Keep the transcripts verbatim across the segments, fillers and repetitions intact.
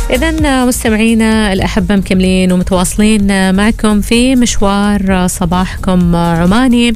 إذن مستمعينا الأحبة مكملين ومتواصلين معكم في مشوار صباحكم عماني،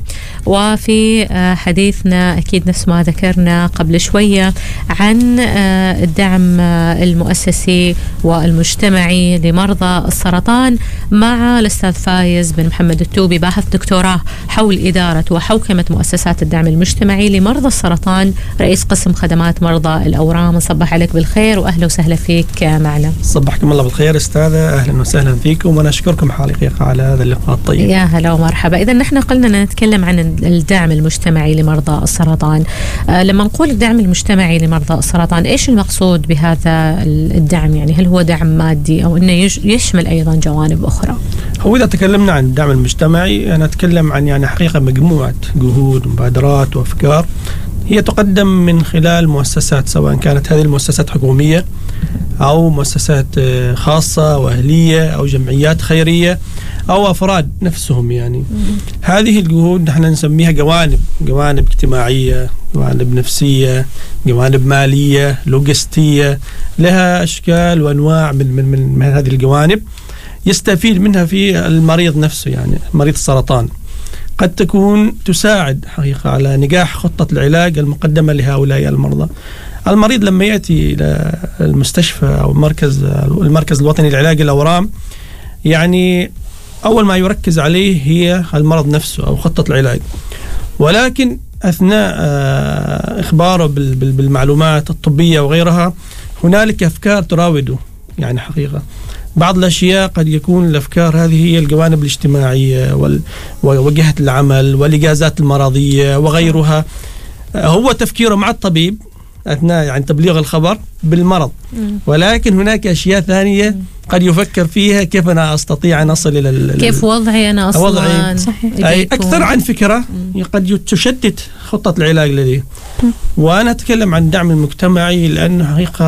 وفي حديثنا أكيد نفس ما ذكرنا قبل شوية عن الدعم المؤسسي والمجتمعي لمرضى السرطان مع الأستاذ فايز بن محمد التوبي، باحث دكتوراه حول إدارة وحوكمة مؤسسات الدعم المجتمعي لمرضى السرطان، رئيس قسم خدمات مرضى الأورام. نصبح عليك بالخير وأهلا وسهلا فيك معنا. صبحكم الله بالخير أستاذة، أهلا وسهلا فيكم، وأنا أشكركم حقيقة على هذا اللقاء الطيب. يا هلا ومرحبا. إذا نحن قلنا نتكلم عن الدعم المجتمعي لمرضى السرطان. آه لما نقول الدعم المجتمعي لمرضى السرطان، إيش المقصود بهذا الدعم؟ يعني هل هو دعم مادي أو إنه يشمل أيضا جوانب أخرى؟ هو إذا تكلمنا عن الدعم المجتمعي أنا أتكلم عن يعني حقيقة مجموعة جهود ومبادرات وأفكار هي تقدم من خلال مؤسسات، سواء كانت هذه المؤسسات حكومية أو مؤسسات خاصة وأهلية أو جمعيات خيرية أو أفراد نفسهم. يعني هذه الجهود نحن نسميها جوانب جوانب اجتماعية، جوانب نفسية، جوانب مالية، لوجستية، لها أشكال وأنواع من, من, من, من هذه الجوانب يستفيد منها في المريض نفسه. يعني مريض السرطان قد تكون تساعد حقيقة على نجاح خطة العلاج المقدمة لهؤلاء المرضى. المريض لما يأتي إلى المستشفى أو المركز المركز الوطني لعلاج الأورام، يعني أول ما يركز عليه هي المرض نفسه أو خطة العلاج، ولكن أثناء إخباره بالمعلومات الطبية وغيرها هنالك أفكار تراوده. يعني حقيقة بعض الأشياء قد يكون الأفكار هذه هي الجوانب الاجتماعية ووجهة العمل والإجازات المرضية وغيرها. هو تفكيره مع الطبيب أثناء يعني تبليغ الخبر بالمرض، ولكن هناك أشياء ثانية قد يفكر فيها كيف أنا أستطيع أن أصل إلى كيف وضعي أنا أصلا وضعي أي أكثر عن فكرة قد تشتت خطة العلاج لديه. وأنا أتكلم عن الدعم المجتمعي لأنه حقيقة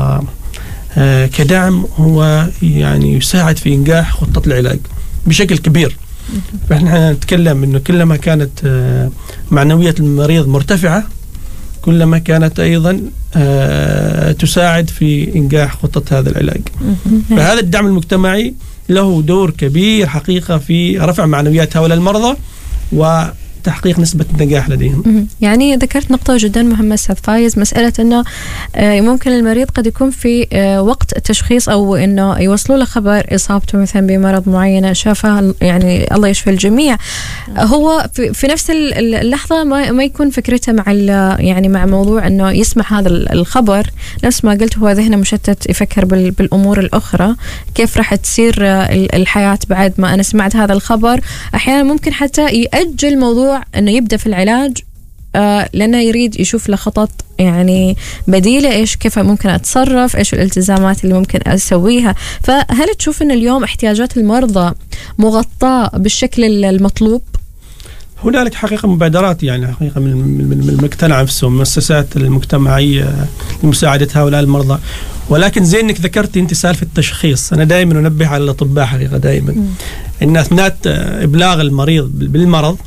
آه كدعم هو يعني يساعد في إنجاح خطة العلاج بشكل كبير. فإحنا نتكلم إنه كلما كانت آه معنوية المريض مرتفعة كلما كانت أيضا آه تساعد في إنجاح خطة هذا العلاج. فهذا الدعم المجتمعي له دور كبير حقيقة في رفع معنويات هؤلاء المرضى وتحقيق نسبة النجاح لديهم. يعني ذكرت نقطة جدا مهمة أستاذ فايز، مسألة أنه ممكن المريض قد يكون في وقت التشخيص أو أنه يوصلوا له خبر إصابته مثلا بمرض معين شافه، يعني الله يشفي الجميع، هو في نفس اللحظة ما ما يكون فكرته مع يعني مع موضوع أنه يسمع هذا الخبر. نفس ما قلت هو ذهنه مشتت، يفكر بالأمور الأخرى، كيف راح تصير الحياة بعد ما أنا سمعت هذا الخبر. أحيانا ممكن حتى يأجل موضوع أنه يبدأ في العلاج آه لأنه يريد يشوف له خطط يعني بديلة، إيش كيف ممكن أتصرف، إيش الالتزامات اللي ممكن أسويها. فهل تشوف أن اليوم احتياجات المرضى مغطاة بالشكل المطلوب؟ هنالك حقيقة مبادرات يعني حقيقة من من المجتمع نفسه، المؤسسات المجتمعية لمساعدة هؤلاء المرضى. ولكن زي انك ذكرتي انت سالفة التشخيص، انا دائما انبه على الاطباء حقيقة دائما م. ان اثناء ابلاغ المريض بالمرض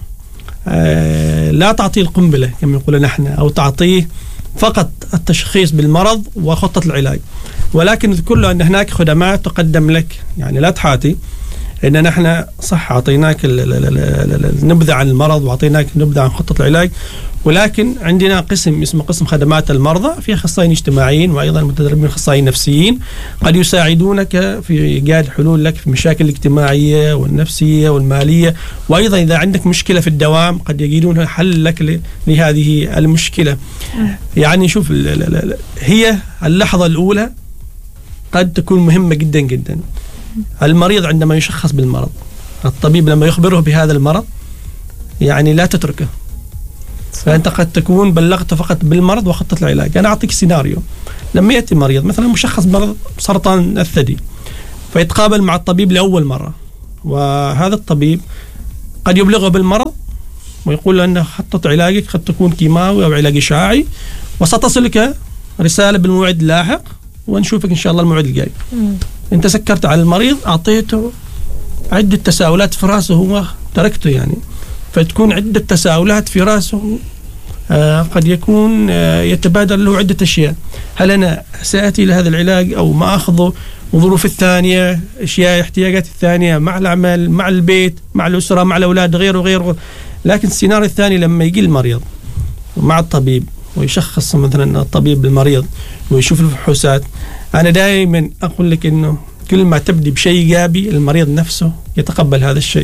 آه لا تعطيه القنبلة كما يقول نحن، او تعطيه فقط التشخيص بالمرض وخطة العلاج، ولكن تذكر له ان هناك خدمات تقدم لك. يعني لا تحاتي ان نحن صح اعطيناك النبذة عن المرض واعطيناك نبذة عن خطة العلاج، ولكن عندنا قسم اسمه قسم خدمات المرضى، في اخصائيين اجتماعيين وايضا متدربين اخصائيين نفسيين قد يساعدونك في ايجاد حلول لك في المشاكل الاجتماعيه والنفسيه والماليه، وايضا اذا عندك مشكله في الدوام قد يجدون حل لك لهذه المشكله. يعني شوف هي اللحظه الاولى قد تكون مهمه جدا جدا. المريض عندما يشخص بالمرض، الطبيب لما يخبره بهذا المرض يعني لا تتركه، فأنت قد تكون بلغت فقط بالمرض وخطة العلاج. أنا أعطيك سيناريو، لما يأتي مريض مثلا مشخص بمرض سرطان الثدي فيتقابل مع الطبيب لأول مرة، وهذا الطبيب قد يبلغه بالمرض ويقول له أن خطة علاجك قد تكون كيماوي أو علاج إشعاعي وستصلك رسالة بالموعد اللاحق ونشوفك إن شاء الله الموعد الجاي. أنت سكرت على المريض، أعطيته عدة تساؤلات في رأسه هو تركته، يعني فتكون عدة تساؤلات في رأسه آه قد يكون آه يتبادر له عدة أشياء. هل أنا سأتي لهذا العلاج أو ما أخذه، وظروف الثانية، أشياء احتياجات الثانية مع العمل، مع البيت، مع الأسرة، مع الأولاد، غيره وغيره. لكن السيناريو الثاني لما يجي المريض مع الطبيب ويشخص مثلا الطبيب المريض ويشوف الفحوصات، أنا دائما أقول لك إنه كل ما تبدي بشيء إيجابي المريض نفسه يتقبل هذا الشيء.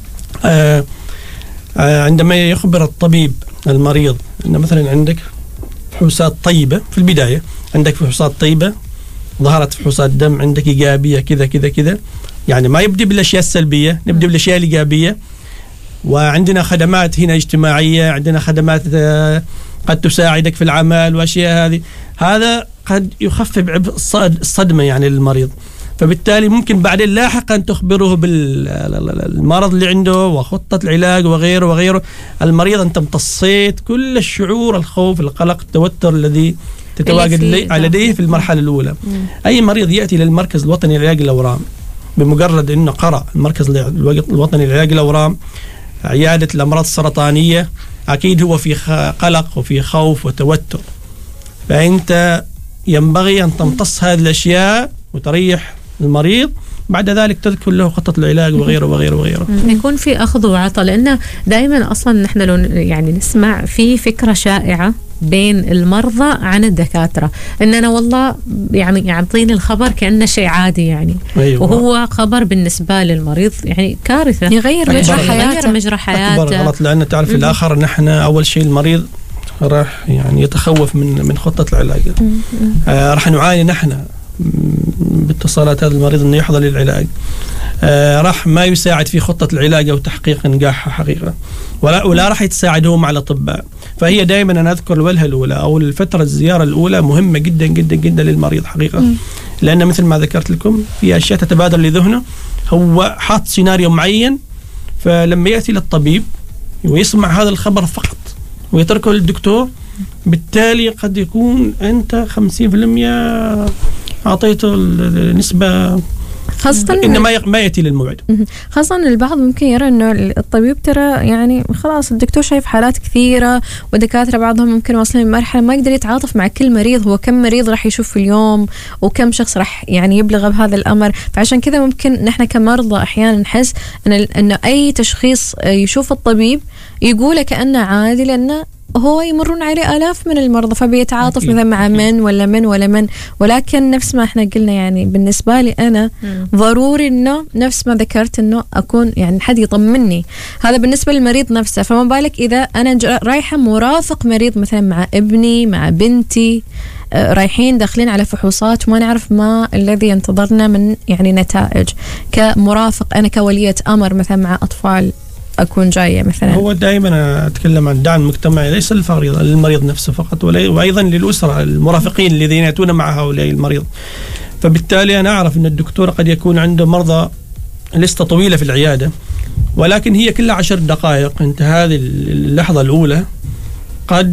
آه آه عندما يخبر الطبيب المريض إن مثلا عندك فحوصات طيبة في البداية، عندك فحوصات طيبة، ظهرت فحوصات دم عندك إيجابية كذا كذا كذا، يعني ما يبدأ بالأشياء السلبية، نبدأ بالأشياء الإيجابية. وعندنا خدمات هنا اجتماعية، عندنا خدمات آه قد تساعدك في العمل وأشياء هذه، هذا قد يخفف عبء الصدمة يعني للمريض. فبالتالي ممكن بعدين لاحقا تخبره بالمرض اللي عنده وخطة العلاج وغيره وغيره. المريض أنت امتصيت كل الشعور، الخوف، القلق، التوتر الذي تتواجد لديه في المرحلة الأولى. مم. أي مريض يأتي للمركز الوطني لعلاج الأورام بمجرد أنه قرأ المركز الوطني لعلاج الأورام عيادة الأمراض السرطانية، أكيد هو في قلق وفي خوف وتوتر، فأنت ينبغي أن تمتص هذه الأشياء وتريح المريض. بعد ذلك تذكر له خطة العلاج وغيره وغيره وغيره. يكون في أخذ وعطاء، لأن دائما أصلا نحن لو يعني نسمع في فكرة شائعة بين المرضى عن الدكاترة إننا والله يعني يعطيني الخبر كأنه شيء عادي يعني. أيوة. وهو خبر بالنسبة للمريض يعني كارثة، يغير مجرى حياته، مجرى حياته. أكبر غلط، لأن تعرف في الآخر نحن أول شيء المريض راح يعني يتخوف من من خطة العلاج. آه راح نعاني نحن باتصالات هذا المريض انه يحضر للعلاج، آه راح ما يساعد في خطة العلاج او تحقيق نجاحها حقيقة، ولا ولا راح يتساعد هو مع الاطباء. فهي دائما انا اذكر الوهلة الاولى او الفترة الزيارة الاولى مهمة جدا جدا جدا للمريض حقيقة. م. لان مثل ما ذكرت لكم في اشياء تتبادر لذهنه، هو حاط سيناريو معين، فلما ياتي للطبيب ويسمع هذا الخبر فقط ويتركه للدكتور، بالتالي قد يكون انت خمسين بالمئة أعطيته النسبة، خاصة إنه ما ما يأتي للموعد. خاصة البعض ممكن يرى إنه الطبيب ترى يعني خلاص الدكتور شايف حالات كثيرة، ودكاترة بعضهم ممكن واصلين لمرحلة ما يقدر يتعاطف مع كل مريض، هو كم مريض راح يشوف في اليوم وكم شخص راح يعني يبلغ بهذا الأمر. فعشان كذا ممكن نحن كمرضى أحيانا نحس إن إنه أي تشخيص يشوف الطبيب يقوله كأنه عادي، لأنه هو يمرون عليه آلاف من المرضى، فبيتعاطف مثلا مع من ولا من ولا من. ولكن نفس ما احنا قلنا يعني بالنسبة لي أنا م. ضروري إنه نفس ما ذكرت إنه أكون يعني حد يطمني، هذا بالنسبة للمريض نفسه. فما بالك إذا أنا رايحة مرافق مريض مثلا مع ابني مع بنتي، رايحين داخلين على فحوصات وما نعرف ما الذي ينتظرنا من يعني نتائج. كمرافق أنا كولية أمر مثلا مع أطفال أكون جاية مثلا. هو دائما أتكلم عن الدعم المجتمعي ليس للمريض للمريض نفسه فقط، وأيضا للأسرة المرافقين الذين يأتون مع هؤلاء المريض. فبالتالي أنا أعرف أن الدكتور قد يكون عنده مرضى لسته طويلة في العيادة، ولكن هي كلها عشر دقائق. أنت هذه اللحظة الأولى قد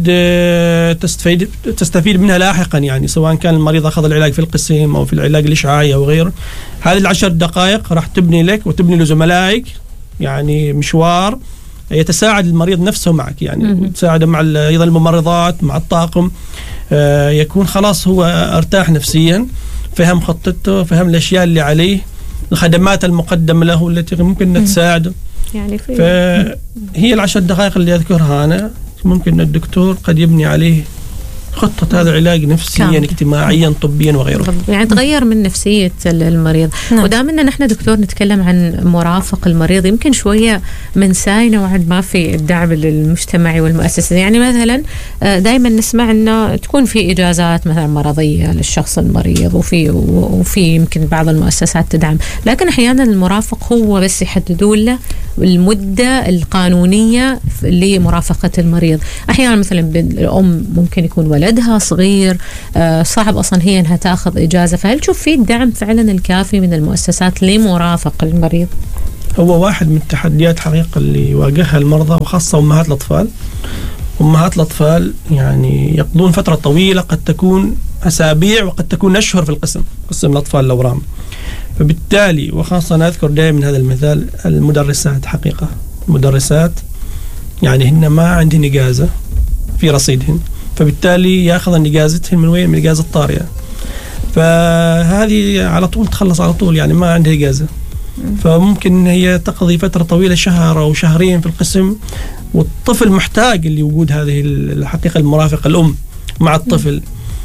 تستفيد تستفيد منها لاحقا، يعني سواء كان المريض أخذ العلاج في القسم أو في العلاج الإشعاعي أو غيره. هذه العشر دقائق راح تبني لك وتبني لزملائك يعني مشوار يتساعد المريض نفسه معك، يعني تساعد مع أيضا الممرضات مع الطاقم، آه يكون خلاص هو ارتاح نفسيا، فهم خطته، فهم الأشياء اللي عليه، الخدمات المقدمة له التي ممكن تساعده. يعني فهي العشر دقائق اللي أذكرها أنا ممكن الدكتور قد يبني عليه خطة هذا العلاج نفسيا كامل. اجتماعيا طبيا وغيره، يعني تغير من نفسية المريض. نعم. ودامنا نحن دكتور نتكلم عن مرافق المريض، يمكن شوية منساي نوعا ما في الدعم المجتمعي والمؤسسي. يعني مثلا دائما نسمع انه تكون في اجازات مثلا مرضية للشخص المريض، وفي وفي يمكن بعض المؤسسات تدعم، لكن احيانا المرافق هو بس يحددوا له المدة القانونية لمرافقة المريض. احيانا مثلا الام ممكن يكون ولدها صغير، صعب أصلا هي أنها تأخذ إجازة، فهل تشوف في الدعم فعلا الكافي من المؤسسات لمرافق المريض؟ هو واحد من التحديات حقيقة اللي يواجهها المرضى وخاصة أمهات الأطفال. أمهات الأطفال يعني يقضون فترة طويلة، قد تكون أسابيع وقد تكون أشهر في القسم قسم الأطفال الأورام. فبالتالي وخاصة نذكر دائما هذا المثال المدرسات، حقيقة المدرسات يعني هن ما عندهن إجازة في في رصيدهن، فبالتالي ياخذن إجازتهن من وين؟ من الإجازة الطارئة. فهذه على طول تخلص على طول، يعني ما عندها إجازة، فممكن هي تقضي فترة طويلة شهر أو شهرين في القسم، والطفل محتاج اللي وجود هذه الحقيقة المرافقة الأم مع الطفل.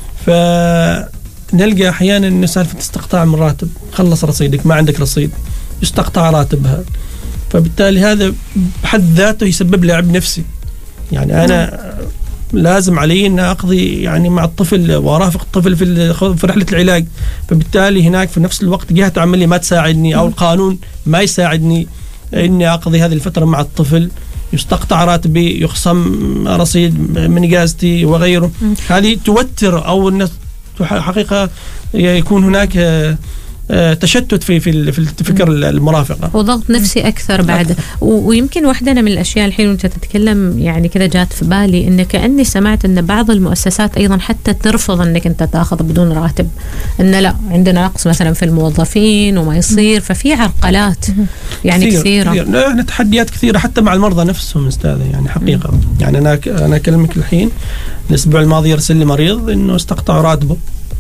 فنلقى أحيانا إن سالفة استقطاع من راتب، خلص رصيدك ما عندك رصيد يستقطع راتبها، فبالتالي هذا بحد ذاته يسبب لي عبء نفسي. يعني أنا لازم علي أن أقضي يعني مع الطفل وأرافق الطفل في في رحلة العلاج، فبالتالي هناك في نفس الوقت جهة عملي ما تساعدني أو القانون ما يساعدني إني أقضي هذه الفترة مع الطفل، يستقطع راتبي، يخصم رصيد من إجازتي وغيره. هذه توتر أو أن حقيقة يكون هناك تشتت في في في الفكر المرافقه وضغط نفسي اكثر بعد أكثر. ويمكن واحده من الاشياء الحين وانت تتكلم يعني كذا جات في بالي ان كاني سمعت ان بعض المؤسسات ايضا حتى ترفض انك انت تاخذ بدون راتب، ان لا عندنا نقص مثلا في الموظفين وما يصير، ففي عرقلات يعني كثير كثيره كثير. لا تحديات كثيره حتى مع المرضى نفسهم استاذه، يعني حقيقه م. يعني انا انا اكلمك الحين الاسبوع الماضي يرسل لي مريض انه استقطع راتبه،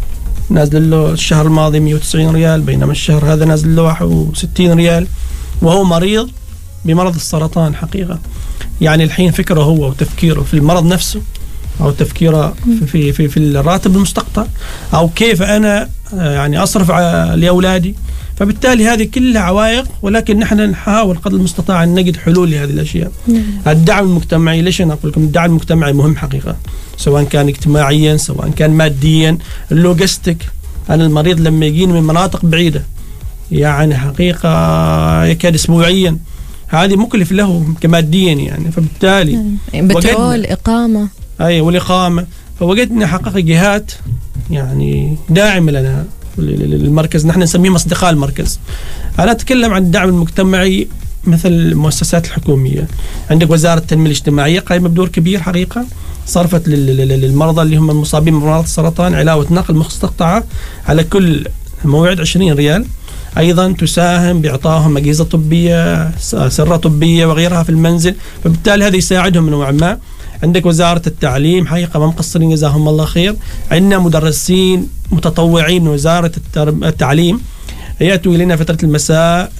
نازل له الشهر الماضي مئة وتسعين ريال، بينما الشهر هذا نازل له واحد وستين ريال، وهو مريض بمرض السرطان. حقيقة يعني الحين فكره هو وتفكيره في المرض نفسه، أو تفكيره في في في الراتب المستقطع، أو كيف أنا يعني أصرف لأولادي. فبالتالي هذه كلها عوائق، ولكن نحن نحاول قدر المستطاع أن نجد حلول لهذه الأشياء. الدعم المجتمعي، ليش أنا أقول لكم الدعم المجتمعي مهم حقيقة، سواء كان اجتماعيا سواء كان ماديا. اللوجستيك، أنا المريض لما يجيني من مناطق بعيدة يعني حقيقة يكاد أسبوعيا، هذه مكلف له كماديا يعني، فبالتالي بترول إقامة أي والإقامة، فوجدنا حقيقة جهات يعني داعمة لنا للمركز، نحن نسميه أصدقاء المركز. أنا أتكلم عن الدعم المجتمعي مثل المؤسسات الحكومية. عندك وزارة التنمية الاجتماعية قائمة بدور كبير حقيقة، صرفت للمرضى اللي هم المصابين بمرض السرطان علاوة نقل مستقطعة على كل موعد عشرين ريال. أيضا تساهم بإعطائهم أجهزة طبية، سرة طبية وغيرها في المنزل، فبالتالي هذا يساعدهم نوعا ما. عندك وزارة التعليم حقيقة ما مقصرين جزاهم الله خير، عندنا مدرسين متطوعين من وزارة التعليم يأتوا إلينا فترة المساء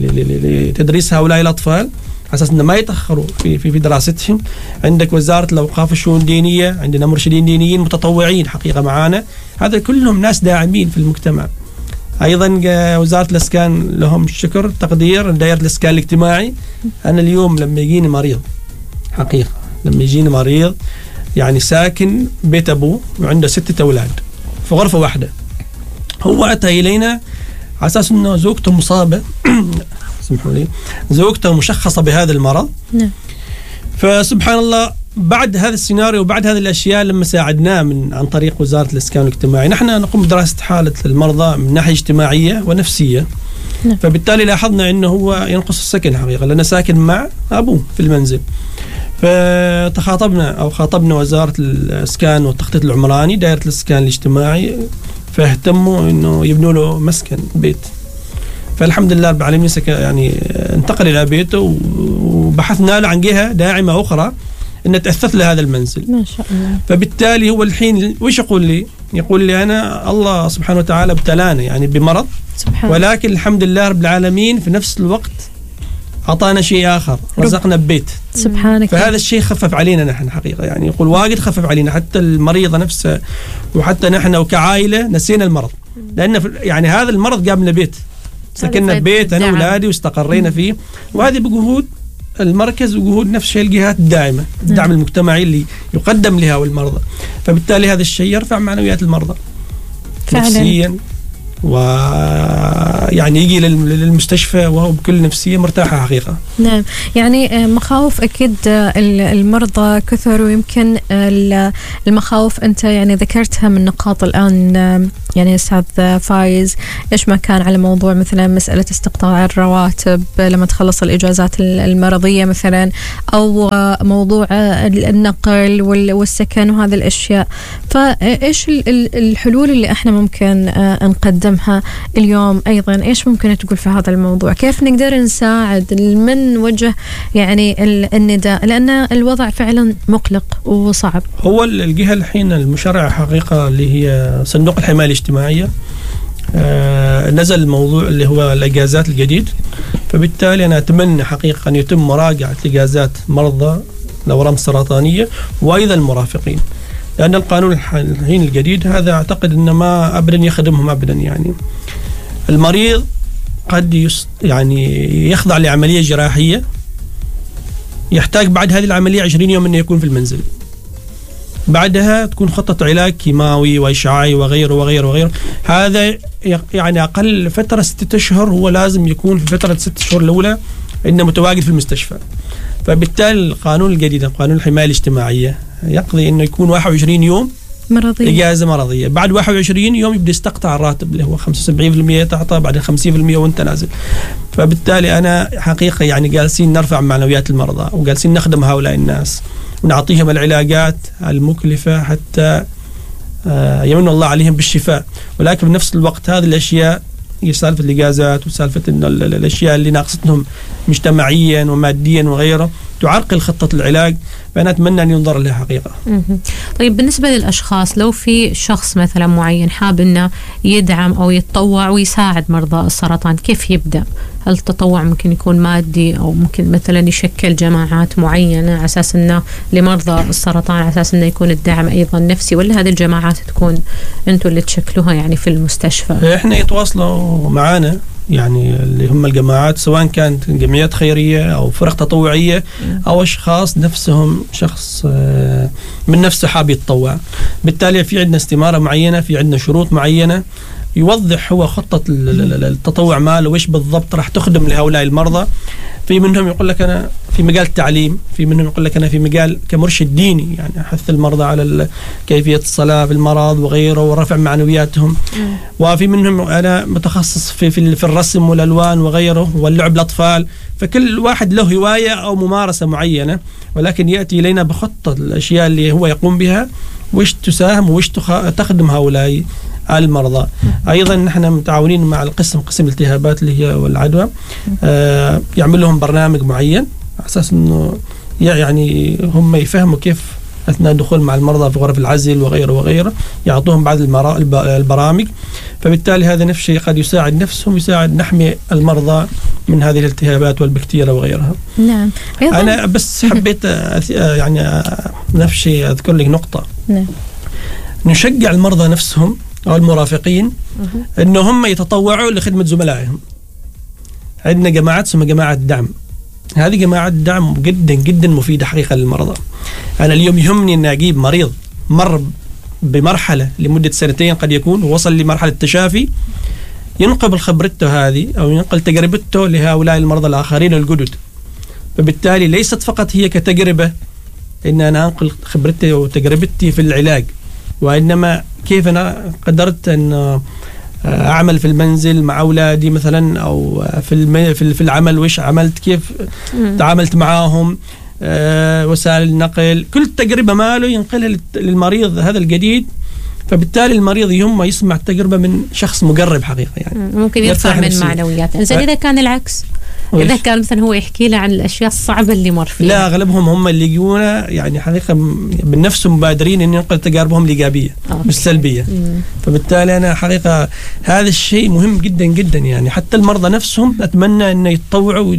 لتدريس هؤلاء الأطفال على أساس أن ما يتأخروا في في في دراستهم. عندك وزارة الأوقاف والشؤون الدينية، عندنا مرشدين دينيين متطوعين حقيقة معانا، هذا كلهم ناس داعمين في المجتمع. أيضا وزارة الإسكان لهم الشكر تقدير، دائرة الإسكان الاجتماعي. أنا اليوم لما يجيني مريض حقيقة لما يجيني مريض يعني ساكن بيت أبوه وعنده ستة أولاد في غرفة واحدة، هو أتى إلينا على أساس أنه زوجته مصابة سمحوا لي زوجته مشخصة بهذا المرض. نعم. فسبحان الله بعد هذا السيناريو وبعد هذه الأشياء لما ساعدناه من عن طريق وزارة الإسكان الاجتماعي، نحن نقوم بدراسة حالة المرضى من ناحية اجتماعية ونفسية. نعم. فبالتالي لاحظنا أنه هو ينقص السكن حقيقة، لأنه ساكن مع أبوه في المنزل. فتخاطبنا أو خاطبنا وزارة الإسكان والتخطيط العمراني، دائرة الإسكان الاجتماعي، فاهتموا إنه يبنوا له مسكن بيت. فالحمد لله رب العالمين يعني انتقل إلى بيته، وبحثنا له عن جهة داعمة أخرى إن تأثث له هذا المنزل. ما شاء الله. فبالتالي هو الحين وش يقول لي؟ يقول لي أنا الله سبحانه وتعالى ابتلانا يعني بمرض، سبحان. ولكن الحمد لله رب العالمين في نفس الوقت أعطانا شيء آخر، رزقنا ببيت. سبحانك. فهذا الشيء خفف علينا نحن حقيقة، يعني يقول واجد خفف علينا، حتى المريضة نفسها وحتى نحن وكعائلة نسينا المرض، لأن يعني هذا المرض جاب لنا بيت، سكننا ببيت أنا وأولادي واستقرينا فيه. وهذه بجهود المركز وجهود نفس الشيء الجهات الداعمة، الدعم المجتمعي اللي يقدم لهؤلاء المرضى. فبالتالي هذا الشيء يرفع معنويات المرضى فعلا نفسيا، ويعني يجي للمستشفى وهو بكل نفسية مرتاحة حقيقة. نعم. يعني مخاوف أكيد المرضى كثر، ويمكن المخاوف أنت يعني ذكرتها من نقاط الآن يعني أستاذ فايز إيش ما كان على موضوع مثلا مسألة استقطاع الرواتب لما تخلص الإجازات المرضية مثلا، أو موضوع النقل والسكن وهذه الأشياء. فإيش الحلول اللي إحنا ممكن نقدمها اليوم أيضا؟ إيش ممكن تقول في هذا الموضوع؟ كيف نقدر نساعد من وجه يعني النداء، لأن الوضع فعلا مقلق وصعب. هو الجهة الحين المشرعة حقيقة اللي هي صندوق الحماية الاجتماعية آه نزل الموضوع اللي هو الإجازات الجديد، فبالتالي أنا أتمنى حقيقة أن يتم مراجعة إجازات مرضى الأورام السرطانية وأيضا المرافقين، لأن القانون الحين الجديد هذا أعتقد أنه ما أبدا يخدمهم أبدا. يعني المريض قد يست يعني يخضع لعملية جراحية يحتاج بعد هذه العملية عشرين يوم أنه يكون في المنزل، بعدها تكون خطة علاج كيماوي وإشعاعي وغيره وغيره وغيره. هذا يعني أقل فترة ستة أشهر، هو لازم يكون في فترة ستة أشهر الأولى إنه متواجد في المستشفى. فبالتالي القانون الجديد قانون الحماية الاجتماعية يقضي إنه يكون واحد وعشرين يوم مرضية. إجازة مرضية، بعد واحد وعشرين يوم يبدأ يستقطع الراتب اللي هو خمسة وسبعين بالمئة تعطى، بعد خمسين بالمئة وانت نازل. فبالتالي أنا حقيقة يعني جالسين نرفع معنويات المرضى وجالسين نخدم هؤلاء الناس ونعطيهم العلاجات المكلفة حتى يمن الله عليهم بالشفاء، ولكن بنفس الوقت هذه الأشياء هي سالفة الإجازات وسالفة إن الأشياء اللي ناقصتهم مجتمعيا وماديا وغيره تعرقل خطة العلاج، فأنا أتمنى أن ينظر لها حقيقة. طيب بالنسبة للأشخاص، لو في شخص مثلا معين حاب إنه يدعم أو يتطوع ويساعد مرضى السرطان، كيف يبدأ؟ هل التطوع ممكن يكون مادي، أو ممكن مثلا يشكل جماعات معينة على أساس إنه لمرضى السرطان على أساس إنه يكون الدعم أيضا نفسي، ولا هذه الجماعات تكون أنتم اللي تشكلوها يعني في المستشفى؟ إحنا يتواصلوا معانا يعني اللي هم الجماعات، سواء كانت جمعيات خيرية أو فرق تطوعية أو أشخاص نفسهم شخص من نفسه حاب يتطوع. بالتالي في عندنا استمارة معينة، في عندنا شروط معينة يوضح هو خطة التطوع ماله وإيش بالضبط راح تخدم لهؤلاء المرضى. في منهم يقول لك أنا في مجال التعليم، في منهم يقول لك أنا في مجال كمرشد ديني، يعني أحث المرضى على كيفية الصلاة في المرض وغيره ورفع معنوياتهم. وفي منهم أنا متخصص في في, في الرسم والألوان وغيره واللعب الأطفال. فكل واحد له هواية أو ممارسة معينة، ولكن يأتي إلينا بخطة الأشياء اللي هو يقوم بها وإيش تساهم وإيش تخدم هؤلاء المرضى. أيضا نحن متعاونين مع القسم قسم الالتهابات اللي هي والعدوى، آه يعمل لهم برنامج معين على أساس إنه يعني هم يفهموا كيف أثناء الدخول مع المرضى في غرف العزل وغيره وغيره، يعطوهم بعض البرامج. فبالتالي هذا نفس الشيء قد يساعد نفسهم ويساعد نحمي المرضى من هذه الالتهابات والبكتيريا وغيرها. نعم. أنا بس حبيت يعني نفس الشيء أذكر لك نقطة. نعم. نشجع المرضى نفسهم أو المرافقين إنه هم يتطوعوا لخدمة زملائهم. عندنا جماعات اسمها جماعة دعم، هذه جماعة دعم جدا جدا مفيدة حقيقة للمرضى. أنا اليوم يهمني أن أجيب مريض مر بمرحلة لمدة سنتين قد يكون ووصل لمرحلة تشافي، ينقل خبرته هذه أو ينقل تجربته لهؤلاء المرضى الآخرين الجدد. فبالتالي ليست فقط هي كتجربة إن أنا أنقل خبرتي وتجربتي في العلاج، وإنما كيف أنا قدرت أن أعمل في المنزل مع أولادي مثلا، أو في في العمل وإيش عملت، كيف تعاملت معاهم، أه وسائل النقل، كل تجربة ماله ينقلها للمريض هذا الجديد. فبالتالي المريض يهم يسمع التجربة من شخص مقرب حقيقة، يعني ممكن يرفع من معنويات. إذا إذا كان العكس، إذا كان مثلا هو يحكي له عن الأشياء الصعبة اللي مر فيها، لا أغلبهم هم اللي يجونا يعني حقيقة بالنفس مبادرين إن ينقل تجاربهم الإيجابية مش سلبية. مم. فبالتالي أنا حقيقة هذا الشيء مهم جدا جدا، يعني حتى المرضى نفسهم أتمنى إنه يتطوعوا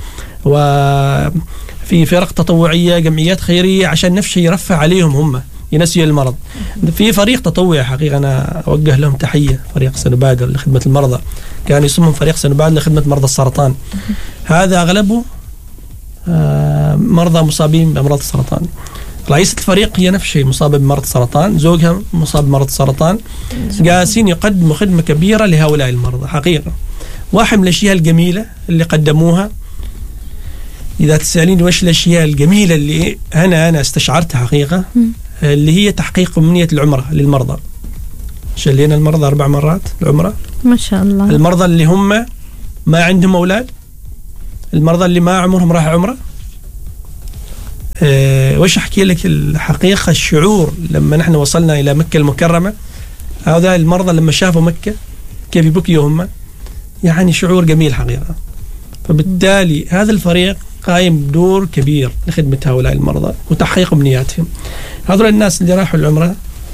وفي فرق تطوعية جمعيات خيرية عشان نفس الشيء يرفع عليهم هم ينسي المرض. في فريق تطوعي حقيقة أنا أوجه لهم تحية، فريق سنبادر لخدمة المرضى، كان يسمون فريق سنبادر لخدمة مرضى السرطان. هذا أغلبه مرضى مصابين بأمراض السرطان. رئيسة الفريق هي نفس الشيء مصابة بمرض السرطان، زوجها مصاب بمرض السرطان، جالسين يقدموا خدمة كبيرة لهؤلاء المرضى حقيقة. واحد من الأشياء الجميلة اللي قدموها، إذا تسألين وش الأشياء الجميلة اللي أنا أنا استشعرتها حقيقة، اللي هي تحقيق أمنية العمرة للمرضى. شلينا المرضى أربع مرات العمرة. ما شاء الله. المرضى اللي هم ما عندهم أولاد، المرضى اللي ما عمرهم راح عمرة. أه وش أحكي لك الحقيقة، الشعور لما نحن وصلنا إلى مكة المكرمة، هذا المرضى لما شافوا مكة كيف يبكيوا هم، يعني شعور جميل حقيقة. فبالتالي هذا الفريق قائم بدور كبير لخدمة هؤلاء المرضى وتحقيق أمنياتهم. هذول الناس اللي راحوا العمرة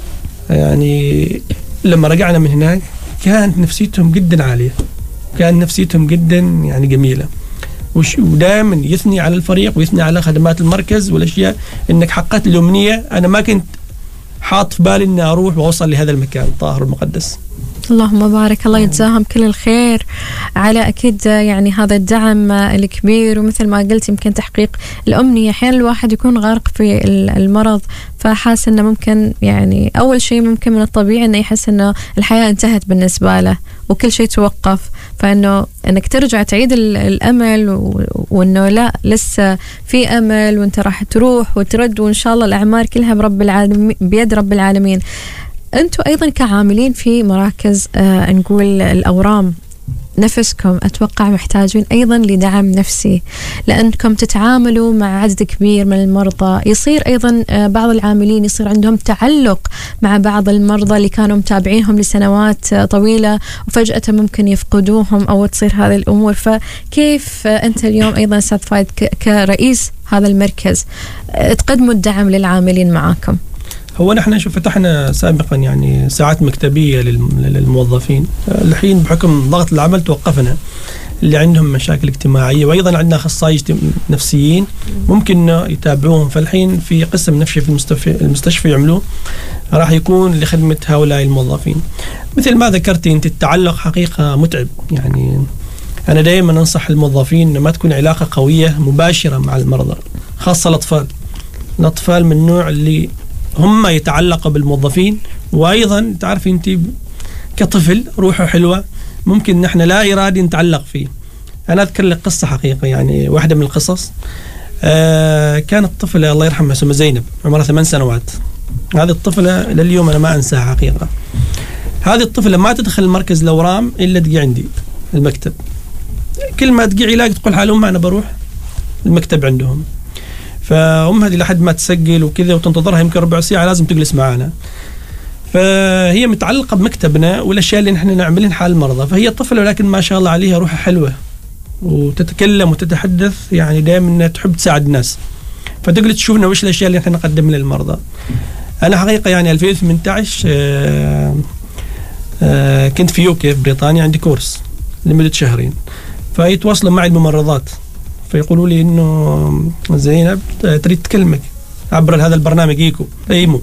يعني لما رجعنا من هناك كانت نفسيتهم جدا عالية، كان نفسيتهم جدا يعني جميلة، ودائما يثني على الفريق ويثني على خدمات المركز والأشياء، إنك حققت الأمنية. أنا ما كنت حاط في بالي إني أروح وأوصل لهذا المكان الطاهر المقدس. اللهم بارك، الله يجزاهم كل الخير على أكيد يعني هذا الدعم الكبير، ومثل ما قلت يمكن تحقيق الأمنية. أحيانا الواحد يكون غارق في المرض فحاس إنه ممكن يعني أول شيء ممكن من الطبيعي إنه يحس إنه الحياة انتهت بالنسبة له وكل شيء توقف، فإنه إنك ترجع تعيد الأمل وإنه لا لسه في أمل وإنت راح تروح وترد، وإن شاء الله الأعمار كلها برب العالمين بيد رب العالمين. أنتم أيضا كعاملين في مراكز آه نقول الأورام، نفسكم أتوقع محتاجين أيضا لدعم نفسي، لأنكم تتعاملوا مع عدد كبير من المرضى. يصير أيضا آه بعض العاملين يصير عندهم تعلق مع بعض المرضى اللي كانوا متابعينهم لسنوات آه طويلة وفجأة ممكن يفقدوهم أو تصير هذه الأمور. فكيف آه أنت اليوم أيضا أستاذ فايد كرئيس هذا المركز آه تقدموا الدعم للعاملين معاكم؟ هو نحن شوف فتحنا سابقا يعني ساعات مكتبية للموظفين، الحين بحكم ضغط العمل توقفنا اللي عندهم مشاكل اجتماعية، وأيضا عندنا أخصائي نفسيين ممكن يتابعوهم. فالحين في قسم نفسي في المستشفى المستشفى يعملوه راح يكون لخدمة هؤلاء الموظفين. مثل ما ذكرتي أنت التعلق حقيقة متعب، يعني أنا دائما أنصح الموظفين ما تكون علاقة قوية مباشرة مع المرضى، خاصة الأطفال. الأطفال من النوع اللي هم يتعلقوا بالموظفين، وأيضا تعرفي أنت كطفل روحه حلوة ممكن نحن لا إرادي نتعلق فيه. أنا أذكر لك قصة حقيقة، يعني واحدة من القصص آه كانت طفلة الله يرحمها اسمها زينب عمرها ثمان سنوات. هذه الطفلة لليوم أنا ما أنساها حقيقة. هذه الطفلة ما تدخل مركز الأورام إلا تجي عندي المكتب، كل ما تجي علاج تقول حال أمها أنا بروح المكتب عندهم. فأم هذه لحد ما تسجل وكذا وتنتظرها يمكن ربع ساعة لازم تجلس معنا، فهي متعلقة بمكتبنا والأشياء اللي نحن نعملين حال المرضى. فهي طفلة ولكن ما شاء الله عليها روحها حلوة وتتكلم وتتحدث، يعني دائما تحب تساعد الناس، فتقدر تشوفنا وش الأشياء اللي نحن نقدمها للمرضى. أنا حقيقة يعني ألفين وثمانية عشر آآ آآ كنت في يوكي في بريطانيا عندي كورس لمدة شهرين، فيتواصلوا معي الممرضات فيقولوا لي إنه زينب تريد تكلمك عبر هذا البرنامج إيكو إيمو.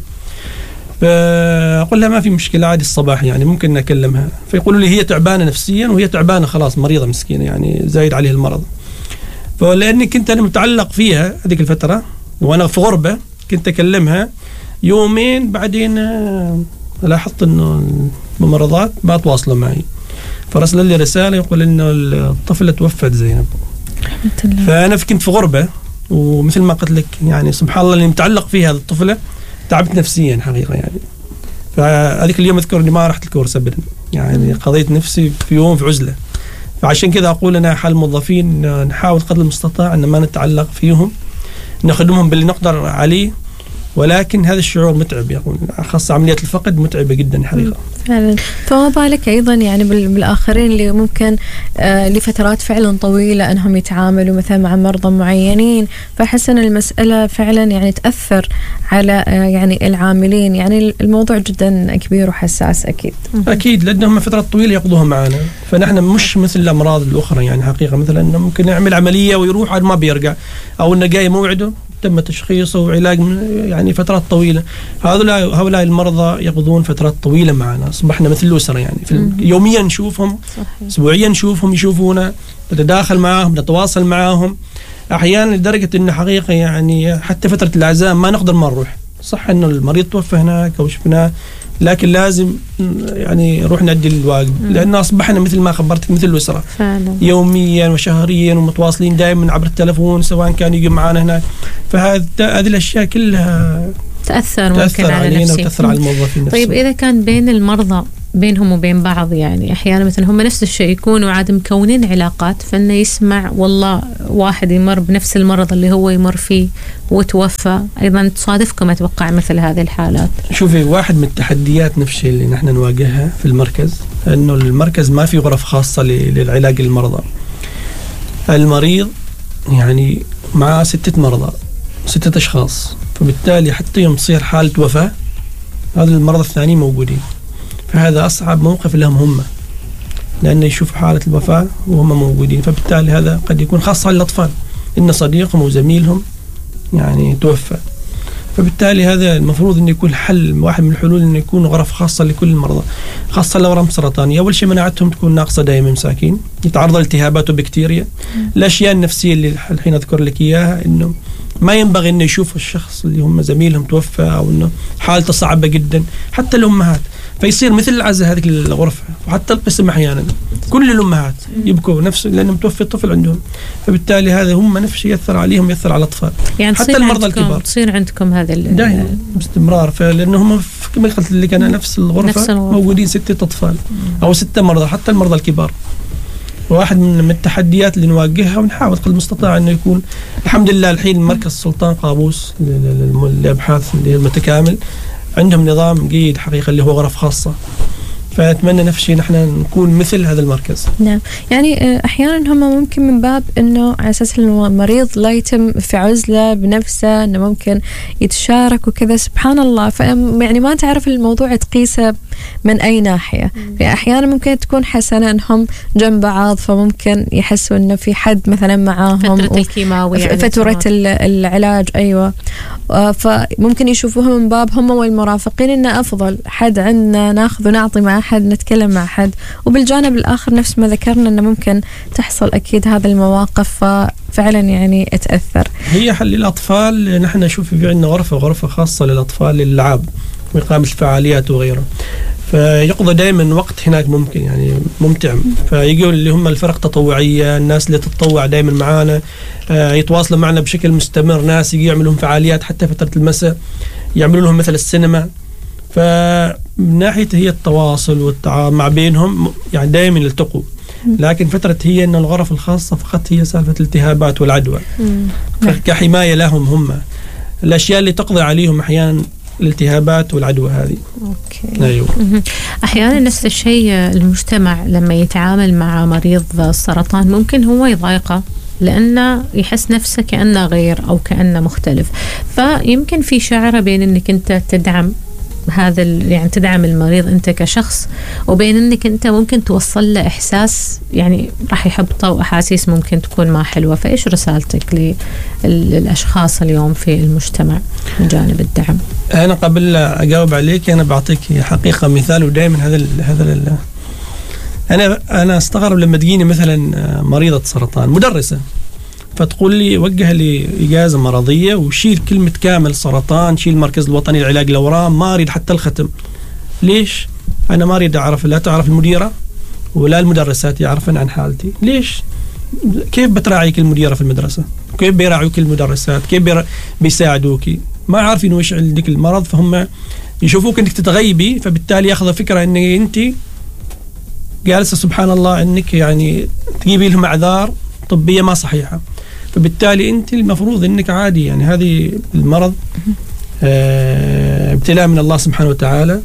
فأقول لها ما في مشكلة عادي الصباح يعني ممكن نكلمها. فيقولوا لي هي تعبانة نفسيا وهي تعبانة خلاص مريضة مسكينة يعني زايد عليها المرض. فلأني كنت أنا متعلق فيها هذيك الفترة وأنا في غربة كنت أكلمها يومين، بعدين لاحظت إنه الممرضات ما تواصلوا معي، فرسل لي رسالة يقول إنه الطفلة توفت زينب. فأنا كنت في غربة، ومثل ما قلت لك يعني سبحان الله اللي متعلق فيها هذه الطفلة تعبت نفسيا حقيقة يعني. فهذيك اليوم أذكر إني ما رحت الكورس أبدا، يعني قضيت نفسي في يوم في عزلة. فعشان كذا أقول أنا حال الموظفين نحاول قدر المستطاع أن ما نتعلق فيهم، نخدمهم باللي نقدر عليه، ولكن هذا الشعور متعب يقول خاصة عملية الفقد متعبة جدا حقيقة. فعلا. فما بالك أيضا يعني بالآخرين اللي ممكن آه لفترات فعلا طويلة أنهم يتعاملوا مثلا مع مرضى معينين، فأحس أن المسألة فعلا يعني تأثر على آه يعني العاملين. يعني الموضوع جدا كبير وحساس أكيد. أكيد لأنهم فترات طويلة يقضوها معنا، فنحن مش مثل الأمراض الأخرى يعني حقيقة مثلا إنه ممكن يعمل عملية ويروح ما بيرجع، أو إنه جاي موعده تم تشخيصه وعلاج يعني فترات طويلة. هؤلاء هؤلاء المرضى يقضون فترات طويلة معنا، أصبحنا مثل الأسرة يعني في يوميا نشوفهم، أسبوعيا نشوفهم يشوفونا، نتداخل معهم نتواصل معهم أحيانا لدرجة إنه حقيقة يعني حتى فترة العزاء ما نقدر ما نروح. صح إنه المريض توفى هناك أو شفناه، لكن لازم يعني نروح نأدي الواجب، لأنه أصبحنا مثل ما خبرتك مثل الأسرة فعلا. يوميا وشهريا ومتواصلين دائما عبر التلفون سواء كان يجي معنا هناك. فهذه الأشياء كلها تأثر ممكن تأثر على علينا نفسي. وتأثر على الموظفين نفسهم. طيب إذا كان بين المرضى بينهم وبين بعض، يعني أحيانا مثلا هم نفس الشيء يكونوا عاد مكونين علاقات، فإنه يسمع والله واحد يمر بنفس المرض اللي هو يمر فيه وتوفى، أيضا تصادفكم أتوقع مثل هذه الحالات. شوفي، واحد من التحديات نفسها اللي نحن نواجهها في المركز أنه المركز ما في غرف خاصة للعلاج المرضى. المريض يعني مع ستة مرضى، ستة أشخاص، فبالتالي حتى يوم تصير حالة وفاة هذا المرضى الثانيين موجودين، فهذا أصعب موقف لهم هم، لأنه يشوف حالة الوفاة وهم موجودين. فبالتالي هذا قد يكون خاصة للأطفال، إن صديقهم وزميلهم يعني توفى. فبالتالي هذا المفروض أن يكون حل، واحد من الحلول أن يكون غرف خاصة لكل المرضى، خاصة الأورام السرطانية. أول شيء مناعتهم تكون ناقصة دائما، مساكين يتعرض لالتهابات وبكتيريا. الأشياء النفسية اللي الحين أذكر لك إياها، إنه ما ينبغي أنه يشوف الشخص اللي هم زميلهم توفى أو أنه حالته صعبة جدا، حتى الأمهات، فيصير مثل العزة هذه الغرفة. وحتى القسم أحيانا كل الأمهات يبكوا نفس لأنهم توفي الطفل عندهم، فبالتالي هذا هم نفسه يأثر عليهم، يأثر على الأطفال، يعني حتى المرضى الكبار تصير عندكم هذا دائما باستمرار. فلأنهم كما قلت لك أنا نفس الغرفة, نفس الغرفة موجودين ستة أطفال أو ستة مرضى، حتى المرضى الكبار. واحد من التحديات اللي نواجهها ونحاول قدر المستطاع أنه يكون، الحمد لله الحين مركز سلطان قابوس للأبحاث المتكامل عندهم نظام جيد حقيقة اللي هو غرف خاصة، فأتمنى نفس الشيء نحن نكون مثل هذا المركز. نعم، يعني أحيانا هم ممكن من باب إنه على أساس المريض لا يتم في عزلة بنفسه، إنه ممكن يتشارك وكذا، سبحان الله. يعني ما تعرف الموضوع تقيسه من أي ناحية. في أحيانا ممكن تكون حسنة إنهم جنب بعض، فممكن يحسوا إنه في حد مثلا معاهم فترة الكيماوي، يعني فترة العلاج. أيوة، فممكن يشوفوها من باب هم والمرافقين إنه أفضل حد عندنا ناخذ ونعطي مع حد، نتكلم مع حد. وبالجانب الآخر نفس ما ذكرنا أنه ممكن تحصل أكيد هذا المواقف، ففعلا يعني اتأثر. هي حل للأطفال، نحن نشوف في عندنا غرفة غرفة خاصة للأطفال للعب وإقامة الفعاليات وغيره، فيقضى دائما وقت هناك ممكن يعني ممتع. فيقول اللي هم الفرق التطوعية، الناس اللي تتطوع دائما معانا يتواصلوا معنا بشكل مستمر، ناس يعملوا فعاليات حتى فترة المساء، يعملوا لهم مثل السينما. فمن ناحية هي التواصل والتعامل مع بينهم يعني دائما يلتقوا، لكن فترة هي أن الغرف الخاصة فقط هي سالفة الالتهابات والعدوى كحماية لهم هم، الأشياء اللي تقضي عليهم أحيانا الالتهابات والعدوى هذه. أوكي. أيوة. أحيانا نفس الشيء المجتمع لما يتعامل مع مريض السرطان ممكن هو يضايقه، لأنه يحس نفسه كأنه غير أو كأنه مختلف، فيمكن في شعرة بين أنك أنت تدعم هذا يعني تدعم المريض أنت كشخص، وبين أنك أنت ممكن توصل له إحساس يعني راح يحبطه وأحاسيس ممكن تكون ما حلوة. فإيش رسالتك للأشخاص اليوم في المجتمع من جانب الدعم؟ أنا قبل أجاوب عليك أنا بعطيك حقيقة مثال، ودائما هذا هذا أنا أنا أستغرب لما تجيني مثلا مريضة سرطان مدرسة فتقول لي وجه لي إجازة مرضية وشيل كلمة كامل سرطان، شيل المركز الوطني لعلاج الأورام، ما أريد حتى الختم. ليش؟ أنا ما أريد أعرف، لا تعرف المديرة ولا المدرسات يعرفن عن حالتي. ليش؟ كيف بتراعيك المديرة في المدرسة؟ كيف بيراعيوك المدرسات؟ كيف بيساعدوك؟ ما عارفين وش عندك المرض، فهم يشوفوك أنك تتغيبي، فبالتالي يأخذ فكرة أن أنت جالسة سبحان الله أنك يعني تجيبي لهم أعذار طبية ما صحيحة. فبالتالي أنت المفروض أنك عادي، يعني هذه المرض ابتلاء من الله سبحانه وتعالى،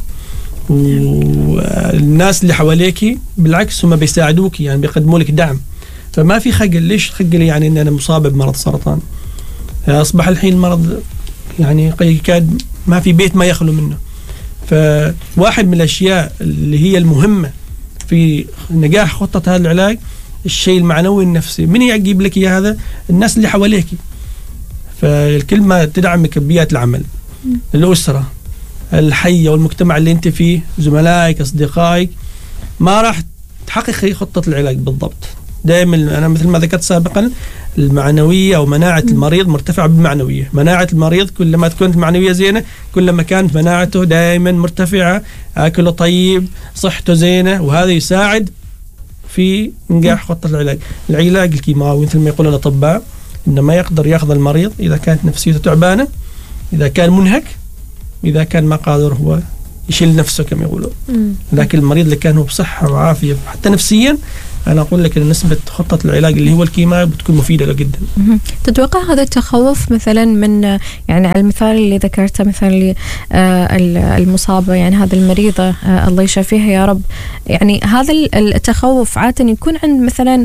والناس اللي حواليك بالعكس هم بيساعدوك، يعني بيقدموا لك دعم، فما في خجل. ليش خجل يعني أن أنا مصاب بمرض سرطان؟ أصبح الحين المرض يعني كاد ما في بيت ما يخلو منه. فواحد من الأشياء اللي هي المهمة في نجاح خطة هذا العلاج الشيء المعنوي النفسي. من يجيب لك يا هذا؟ الناس اللي حواليك. فالكلمة تدعمك ببيئة العمل، الأسرة، الحي والمجتمع اللي انت فيه، زملائك، أصدقائك، ما راح تحقق خطة العلاج بالضبط. دائما أنا مثل ما ذكرت سابقا المعنوية أو مناعة المريض مرتفعة بالمعنوية. مناعة المريض كلما تكون المعنوية زينة كلما كانت مناعته دائما مرتفعة، أكله طيب، صحته زينة، وهذا يساعد في نجاح خطة العلاج. العلاج الكيماوي مثل ما يقول الأطباء إنه ما يقدر يأخذ المريض إذا كانت نفسيته تعبانة، إذا كان منهك، وإذا كان ما قادر هو يشيل نفسه كما يقولوا. لكن المريض اللي كان هو بصحة وعافية حتى نفسيا، أنا أقول لك إن نسبة خطة العلاج اللي هو الكيماوي بتكون مفيدة له جدا. تتوقع هذا التخوف مثلا من يعني على المثال اللي ذكرته مثلا المصابة يعني هذه المريضة الله يشافيها يا رب، يعني هذا التخوف عادة يكون عند مثلا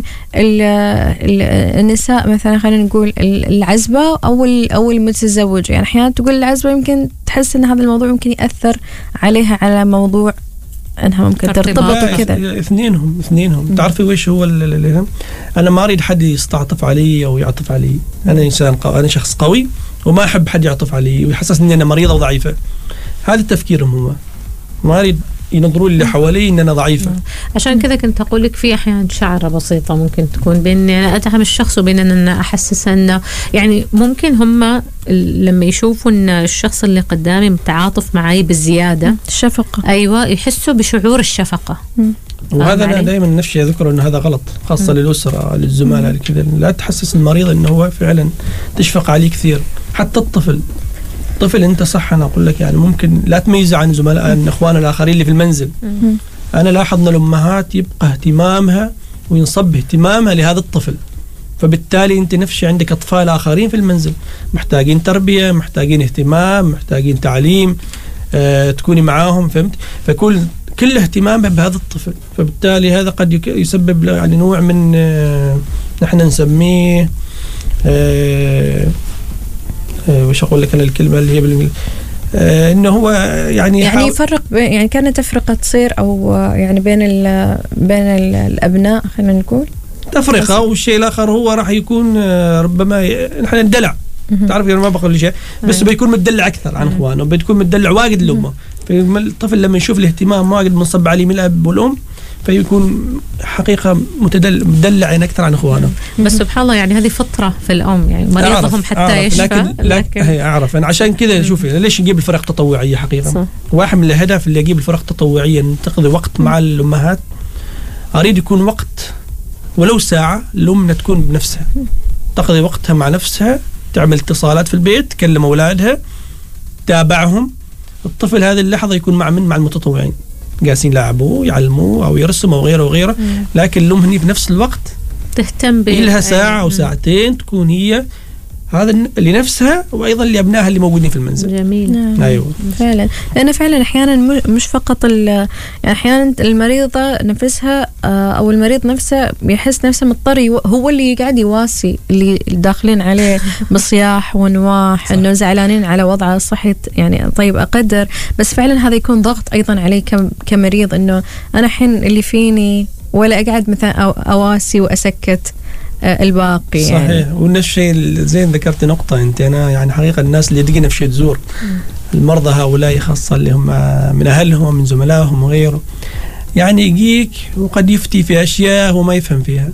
النساء مثلا خلينا نقول العزبة أو أو المتزوج، يعني أحيانا تقول العزبة يمكن تحس إن هذا الموضوع ممكن يأثر عليها على موضوع انها ممكن ترتبط وكذا. اثنينهم اثنينهم تعرفي ويش هو اللي انا ما اريد حد يستعطف علي او يعطف علي، انا انسان قوي، انا شخص قوي وما احب حد يعطف علي ويحسسني اني انا مريضه وضعيفه. هذا تفكيرهم هم، ما اريد ينظروا لي حوالي ان انا ضعيفه. عشان كذا كنت اقول لك في احيانا شعره بسيطه ممكن تكون بين انا ادعم الشخص وبين ان انا احسس انه يعني ممكن هم لما يشوفوا ان الشخص اللي قدامي متعاطف معي بالزياده الشفقه، ايوه يحسوا بشعور الشفقه. وهذا انا دائما نفسي اذكر انه هذا غلط، خاصه م. للاسره للزملاء كذا، لا تحسس المريض انه هو فعلا تشفق عليه كثير. حتى الطفل طفل انت صح، انا اقول لك يعني ممكن لا تميزه عن زملاء عن اخوانه الاخرين اللي في المنزل. انا لاحظ ان الامهات يبقى اهتمامها وينصب اهتمامها لهذا الطفل، فبالتالي انت نفسي عندك اطفال اخرين في المنزل محتاجين تربيه، محتاجين اهتمام، محتاجين تعليم، آه تكوني معاهم، فهمت؟ فكل كل اهتمامها بهذا الطفل، فبالتالي هذا قد يسبب يعني نوع من آه نحن نسميه آه آه وش اقول لك انا الكلمه اللي هي بالانجليزي آه انه هو يعني يعني يفرق يعني كانت تفرقه تصير او يعني بين ال بين ال الابناء خلينا نقول تفرقه. والشيء الاخر هو راح يكون آه ربما نحن ندلع، تعرف انا ما بقول شيء بس بيكون متدلع اكثر عن اخوانه، بيكون متدلع واجد لامه. فالطفل لما يشوف الاهتمام واجد منصب عليه من الاب والام فيكون حقيقه متدلع مدلع اكثر عن اخوانه. بس سبحان الله يعني هذه فطره في الام، يعني مريضهم حتى أعرف يشفى. لكن, لكن هي اعرف انا عشان كذا شوفي ليش نجيب الفرق تطوعيه حقيقه صح. واحد من الاهداف اللي اجيب الفرق تطوعيه تقضي وقت مع الامهات، اريد يكون وقت ولو ساعه الام تكون بنفسها تقضي وقتها مع نفسها، تعمل اتصالات في البيت، تكلم اولادها، تابعهم. الطفل هذه اللحظه يكون مع من مع المتطوعين جالسين يلعبوا يعلموا او يرسموا او غيره وغيره، لكن الام هني في نفس الوقت تهتم به لها ساعه او ساعتين تكون هي هذا لنفسها وايضا لابنائها اللي موجودين في المنزل. جميل. نعم. ايوه فعلا، لان فعلا احيانا مش فقط يعني احيانا المريضه نفسها او المريض نفسه يحس نفسه مضطر هو اللي قاعد يواسي اللي داخلين عليه بصياح ونواح انه زعلانين على وضعه الصحي، يعني طيب اقدر، بس فعلا هذا يكون ضغط ايضا عليه كمريض انه انا الحين اللي فيني ولا اقعد مثلا اواسي واسكت الباقي. صحيح يعني. ونفس الشيء زين ذكرت نقطة أنت، أنا يعني حقيقة الناس اللي تجي نفس تزور المرضى هؤلاء خاصة اللي هم من أهلهم ومن زملائهم وغيره، يعني يجيك وقد يفتي في أشياء هو ما يفهم فيها،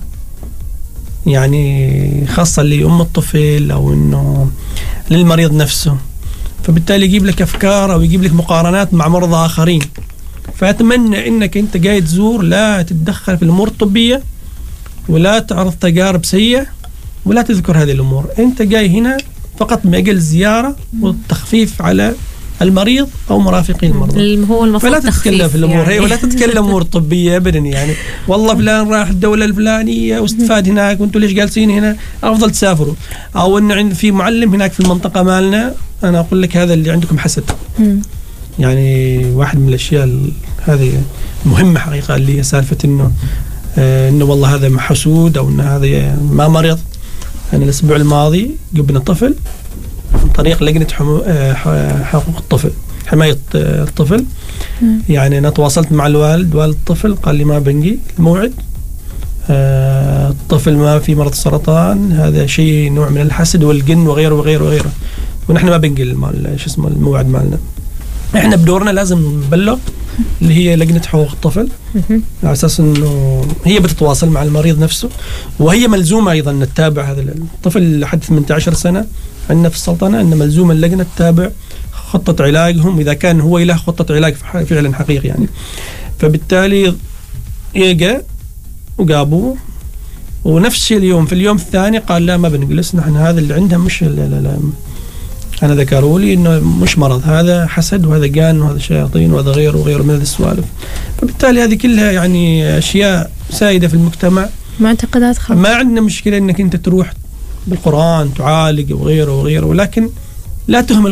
يعني خاصة اللي أم الطفل أو إنه للمريض نفسه، فبالتالي يجيب لك أفكار أو يجيب لك مقارنات مع مرضى آخرين. فأتمنى إنك أنت جاي تزور لا تتدخل في الأمور الطبية ولا تعرض تجارب سيئة ولا تذكر هذه الأمور. أنت جاي هنا فقط من أجل الزيارة والتخفيف على المريض أو مرافقين المرضى، هو المفروض فلا تتكلم في الأمور يعني. هي ولا تتكلم أمور طبية أبدا، يعني والله فلان راح الدولة الفلانية واستفاد هناك وأنتوا ليش جالسين هنا، أفضل تسافروا. أو إن في معلم هناك في المنطقة مالنا، أنا أقول لك هذا اللي عندكم حسد. يعني واحد من الأشياء هذه مهمة حقيقة اللي هي سالفة إنه آه إنه والله هذا حسود أو إنه هذا ما مرض. أنا الأسبوع الماضي جبنا طفل عن طريق لجنة آه حقوق الطفل، حماية آه الطفل. يعني أنا تواصلت مع الوالد، والد الطفل قال لي ما بنجي الموعد، آه الطفل ما في مرض السرطان، هذا شيء نوع من الحسد والجن وغيره وغيره وغيره، ونحن ما بنجي شو اسمه الموعد مالنا. احنا بدورنا لازم نبلغ اللي هي لجنة حقوق الطفل على أساس أنه هي بتتواصل مع المريض نفسه، وهي ملزومة أيضا أن تتابع هذا الطفل لحد ثمانية عشر سنة عندنا في السلطنة، أن ملزومة اللجنة تتابع خطة علاجهم إذا كان هو له خطة علاج فعلا حقيقي يعني. فبالتالي يجا وجابوه، ونفس اليوم في اليوم الثاني قال لا ما بنجلس، نحن هذا اللي عندها مش لا لا لا أنا ذكروا لي إنه مش مرض، هذا حسد وهذا جان وهذا شياطين وهذا غيره وغيره من هذه السوالف. فبالتالي هذه كلها يعني أشياء سائدة في المجتمع، معتقدات خاطئة. ما عندنا مشكلة إنك أنت تروح بالقرآن تعالج وغيره وغيره، ولكن لا تهمل